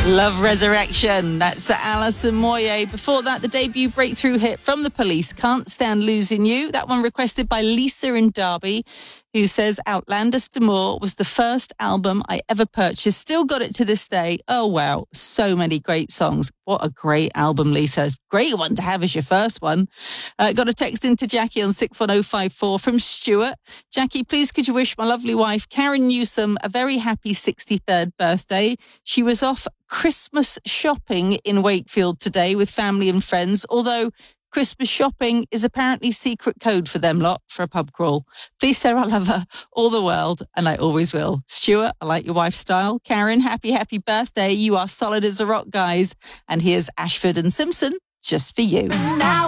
Love Resurrection. That's Alison Moyet. Before that, the debut breakthrough hit from The Police, Can't Stand Losing You. That one requested by Lisa in Derby, who says Outlandish D'Amour was the first album I ever purchased. Still got it to this day. Oh, wow. So many great songs. What a great album, Lisa. It's a great one to have as your first one. Got a text into Jackie on 61054 from Stuart. Jackie, please could you wish my lovely wife, Karen Newsom, a very happy 63rd birthday. She was off Christmas shopping in Wakefield today with family and friends, although Christmas shopping is apparently secret code for them lot for a pub crawl. Please, Sarah, I love her all the world, and I always will. Stuart, I like your wife's style. Karen, happy birthday. You are solid as a rock, guys. And here's Ashford and Simpson, just for you.